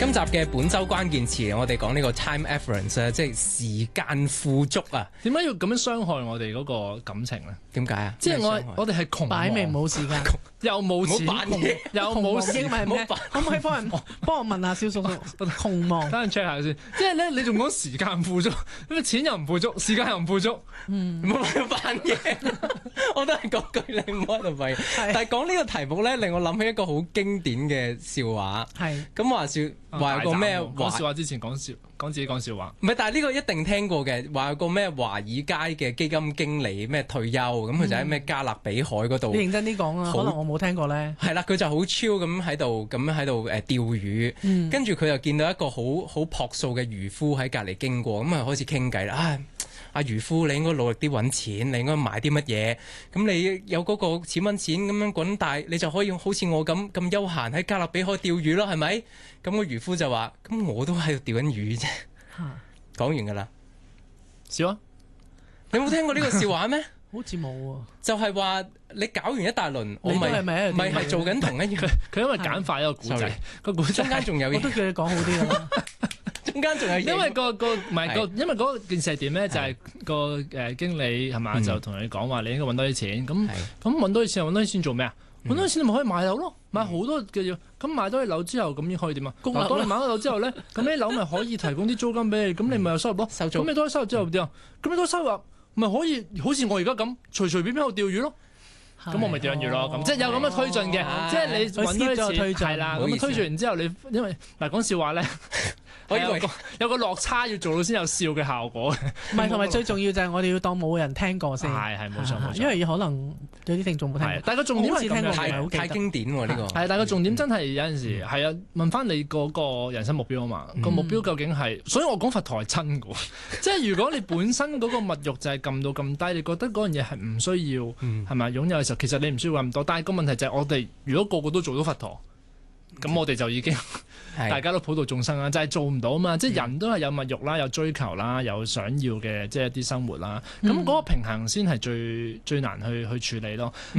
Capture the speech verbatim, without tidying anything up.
今集嘅本周關鍵詞，我哋講呢個 time efference 啊，即係時間富足啊。 點解要咁樣傷害我哋嗰個感情咧？ 點解啊？ 即係我我哋係窮， 擺明冇時間， 又冇錢，又冇時間， 咩？可唔可以幫人幫我問下蕭叔叔？窮忙， 等陣 check 下先。即係咧，你仲講時間富足，咁啊錢又唔富足，時間又唔富足， 嗯， 唔好喺度扮嘢。我都係講句，你唔好喺度扮嘢。但係講呢個題目咧，令我諗起一個好經典嘅笑話。 係咁話說。話有個咩講笑話之前講笑講自己講笑話， 唔係，但係呢個一定聽過嘅。話有個咩華爾街嘅基金經理咩退休，咁佢就喺咩加勒比海嗰度。 你認真啲講啊，可能我冇聽過咧。 係啦，佢就好超咁喺度，咁樣喺度誒釣魚。嗯、跟住佢就見到一個好好樸素嘅漁夫喺隔離經過，咁啊開始傾偈啦。啊阿漁夫，你應該努力啲揾錢，你應該買啲乜嘢？咁你有嗰個錢揾錢咁樣滾大，你就可以好似我咁咁悠閒喺加勒比海釣魚咯，係咪？咁個漁夫就話：咁我都喺度釣緊魚啫。講完㗎啦， 笑啊！ 你有冇聽過呢個笑話咩？ 好似冇喎。 就係話你搞完一大輪，我咪咪咪係做緊同一樣。 佢因為簡化一個古仔，個古仔中間仲有嘢， 我都叫你講好啲啦。 中間仲有，因為個個唔係個，因為嗰件事係點咧？就係個誒經理係嘛，就同你講話，你應該揾多啲錢。咁咁揾多啲錢，揾多啲錢做咩啊？揾多啲錢你咪可以買樓咯，買好多嘅要。咁買多啲樓之後，咁可以點啊？當你買咗樓之後咧，咁啲樓咪可以提供啲租金俾你，咁你咪有收入咯。收租。咁你多啲收入之後點啊？咁你多收入咪可以好似我而家咁，隨隨便便喺度釣魚咯。咁我咪釣緊魚咯。咁即係有咁嘅推進嘅，即係你揾多啲錢係啦。咁推進完之後，你因為嗱講笑話咧。有個有個落差要做到先有笑嘅效果。 唔係，同埋最重要就係我哋要當冇人聽過先。 係係冇錯冇錯， 因為可能有啲聽眾冇聽過。 但係個重點係咁樣， 太太經典喎呢個。 係，但係個重點真係有陣時係啊，問翻你嗰個人生目標啊嘛。個目標究竟係，所以我講佛陀係真嘅。即係如果你本身嗰個物慾就係撳到咁低，你覺得嗰樣嘢係唔需要係咪擁有嘅時候，其實你唔需要咁多。但係個問題就係我哋如果個個都做到佛陀，咁我哋就已經。大家都普度眾生啦，就係、是、做唔到啊嘛！嗯、即係人都係有物慾啦，有追求啦，有想要嘅即係一啲生活啦。咁嗰、嗯、個平衡先係最最難去去處理咯。